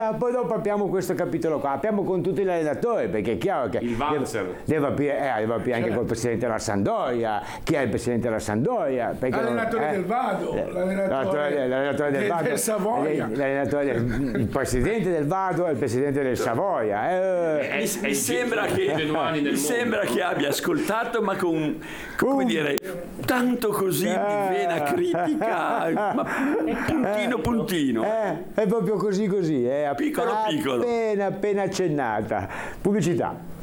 Poi dopo apriamo questo capitolo qua, apriamo con tutti gli allenatori, perché è chiaro che Il Valzer. deve aprire anche col presidente della Sampdoria. Chi è il presidente della Sampdoria? L'allenatore del Vado, l'allenatore del Vado, del Savoia, il presidente del Vado e il presidente del Savoia. Mi sembra che abbia ascoltato, ma con, come dire, tanto così di vena critica, ma puntino. È proprio così, piccolo. appena accennata. Pubblicità.